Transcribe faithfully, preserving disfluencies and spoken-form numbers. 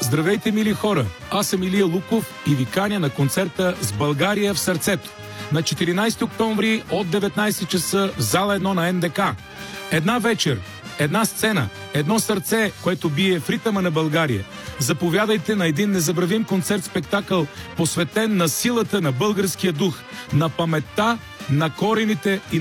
Здравейте, мили хора! Аз съм Илия Луков и ви каня на концерта «С България в сърцето» на четиринайсети октомври от деветнайсет часа в зала едно на ен де ка. Една вечер, една сцена, едно сърце, което бие в ритъма на България. Заповядайте на един незабравим концерт-спектакъл, посветен на силата на българския дух, на паметта, на корените и